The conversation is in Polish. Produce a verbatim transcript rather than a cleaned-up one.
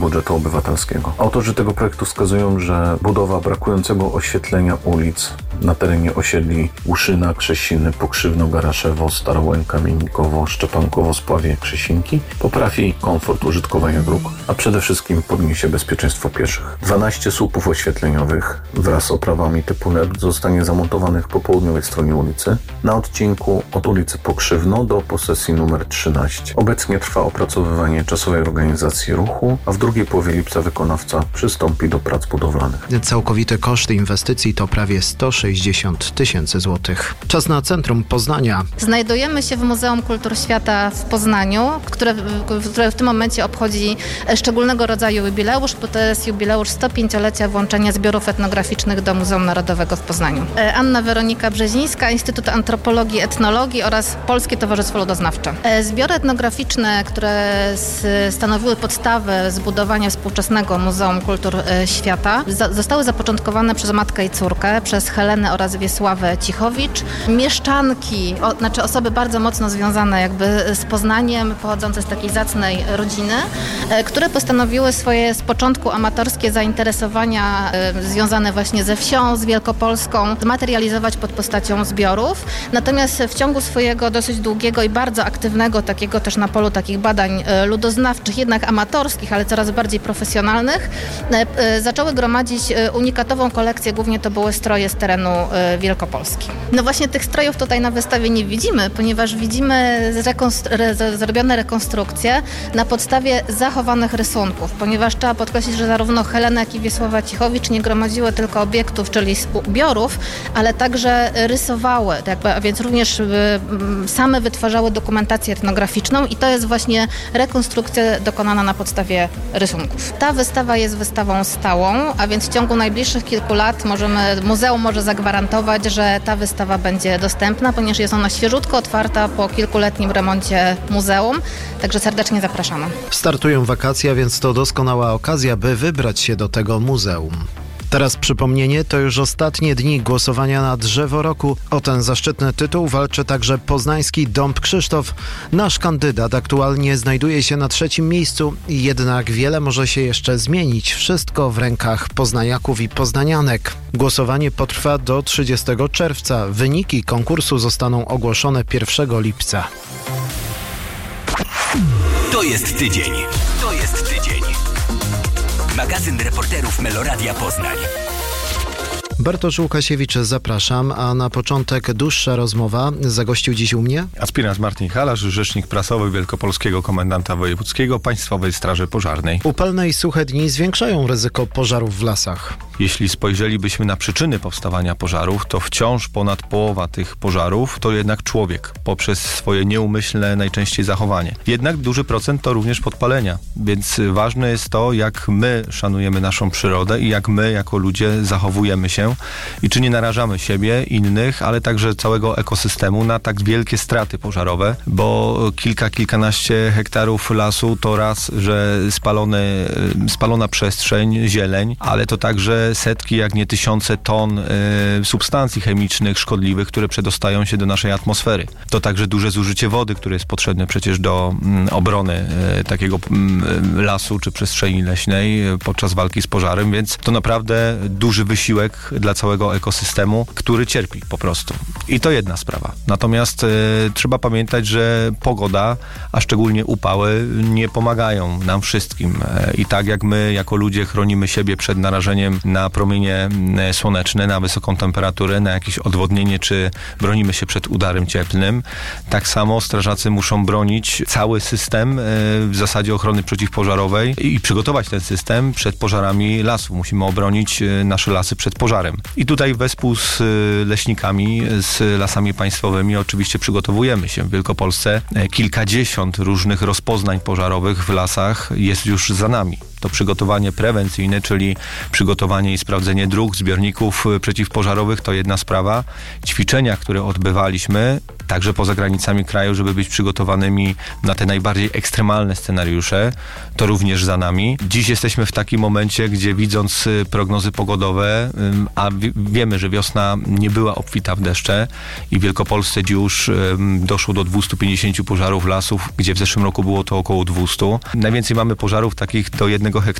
budżetu obywatelskiego. Autorzy tego projektu wskazują, że budowa brakującego oświetlenia ulic na terenie osiedli Łuszyna, Krzesiny, Pokrzywno, Garaszewo, Starołęka, Kamiennikowo, Szczepankowo, Spławie, Krzesinki poprawi komfort użytkowania dróg, a przede wszystkim podniesie bezpieczeństwo pieszych. dwanaście słupów oświetleniowych wraz z oprawami typu L E D zostanie zamontowanych po południowej stronie ulicy na odcinku od ulicy Pokrzywno do posesji numer trzynaście. Obecnie trwa opracowywanie czasowej organizacji ruchu, a w drugiej połowie lipca wykonawca przystąpi do prac budowlanych. Całkowite koszty inwestycji to prawie sto sześćdziesiąt tysięcy złotych. Czas na centrum Poznania. Znajdujemy się w Muzeum Kultur Świata w Poznaniu, które, które w tym momencie obchodzi szczególnego rodzaju jubileusz, bo to jest jubileusz sto pięciolecia włączenia zbiorów etnograficznych do Muzeum Narodowego w Poznaniu. Anna Weronika Brzezińska, Instytut Antropologii i Etnologii oraz Polskie Towarzystwo Ludoznawcze. Zbiory etnograficzne, które stanowiły podstawę zbudowania współczesnego Muzeum Kultur Świata, zostały zapoczątkowane przez matkę i córkę, przez Helenę oraz Wiesławę Cichowicz. Mieszczanki, o, znaczy osoby bardzo mocno związane jakby z Poznaniem, pochodzące z takiej zacnej rodziny, e, które postanowiły swoje z początku amatorskie zainteresowania e, związane właśnie ze wsią, z Wielkopolską, zmaterializować pod postacią zbiorów. Natomiast w ciągu swojego dosyć długiego i bardzo aktywnego, takiego też na polu takich badań e, ludoznawczych, jednak amatorskich, ale coraz bardziej profesjonalnych, e, e, zaczęły gromadzić e, unikatową kolekcję, głównie to były stroje z terenu e, Wielkopolski. No właśnie tych strojów tutaj na wystawie nie widzimy, ponieważ widzimy rekonstru- re- zrobione rekonstrukcje na podstawie zachowanych rysunków, ponieważ trzeba podkreślić, że zarówno Helena, jak i Wiesława Cichowicz nie gromadziły tylko obiektów, czyli zbiorów, ale także rysowały, jakby, a więc również y, y, same wytwarzały dokumentację etnograficzną i to jest właśnie rekonstrukcja dokonana na podstawie rysunków. Ta wystawa jest wystawą stałą, a więc w ciągu najbliższych kilku lat możemy, muzeum może zagwarantować, że ta wystawa będzie dostępna, ponieważ jest ona świeżutko otwarta po kilkuletnim remoncie muzeum, także serdecznie zapraszamy. Startują wakacje, więc to doskonała okazja, by wybrać się do tego muzeum. Teraz przypomnienie, to już ostatnie dni głosowania na Drzewo Roku. O ten zaszczytny tytuł walczy także poznański Dąb Krzysztof. Nasz kandydat aktualnie znajduje się na trzecim miejscu, jednak wiele może się jeszcze zmienić. Wszystko w rękach poznaniaków i poznanianek. Głosowanie potrwa do trzydziestego czerwca. Wyniki konkursu zostaną ogłoszone pierwszego lipca. To jest tydzień. To jest tydzień. Magazyn reporterów Meloradia Poznań. Bartosz Łukasiewicz, zapraszam, a na początek dłuższa rozmowa. Zagościł dziś u mnie aspirant Martin Halasz, rzecznik prasowy Wielkopolskiego Komendanta Wojewódzkiego Państwowej Straży Pożarnej. Upalne i suche dni zwiększają ryzyko pożarów w lasach. Jeśli spojrzelibyśmy na przyczyny powstawania pożarów, to wciąż ponad połowa tych pożarów to jednak człowiek, poprzez swoje nieumyślne najczęściej zachowanie. Jednak duży procent to również podpalenia, więc ważne jest to, jak my szanujemy naszą przyrodę i jak my jako ludzie zachowujemy się i czy nie narażamy siebie, innych, ale także całego ekosystemu na tak wielkie straty pożarowe, bo kilka, kilkanaście hektarów lasu to raz, że spalony, spalona przestrzeń, zieleń, ale to także setki, jak nie tysiące ton y, substancji chemicznych szkodliwych, które przedostają się do naszej atmosfery. To także duże zużycie wody, które jest potrzebne przecież do y, obrony y, takiego y, lasu czy przestrzeni leśnej y, podczas walki z pożarem, więc to naprawdę duży wysiłek dla całego ekosystemu, który cierpi po prostu. I to jedna sprawa. Natomiast y, trzeba pamiętać, że pogoda, a szczególnie upały, nie pomagają nam wszystkim. Y, I tak jak my jako ludzie chronimy siebie przed narażeniem na promienie słoneczne, na wysoką temperaturę, na jakieś odwodnienie, czy bronimy się przed udarem cieplnym, tak samo strażacy muszą bronić cały system y, w zasadzie ochrony przeciwpożarowej i przygotować ten system przed pożarami lasu. Musimy obronić y, nasze lasy przed pożarem. I tutaj wespół z leśnikami, z lasami państwowymi oczywiście przygotowujemy się. W Wielkopolsce kilkadziesiąt różnych rozpoznań pożarowych w lasach jest już za nami. To przygotowanie prewencyjne, czyli przygotowanie i sprawdzenie dróg, zbiorników przeciwpożarowych, to jedna sprawa. Ćwiczenia, które odbywaliśmy, także poza granicami kraju, żeby być przygotowanymi na te najbardziej ekstremalne scenariusze, to również za nami. Dziś jesteśmy w takim momencie, gdzie widząc prognozy pogodowe, a wiemy, że wiosna nie była obfita w deszcze i w Wielkopolsce już doszło do dwieście pięćdziesiąt pożarów lasów, gdzie w zeszłym roku było to około dwieście. Najwięcej mamy pożarów takich do jednego jednego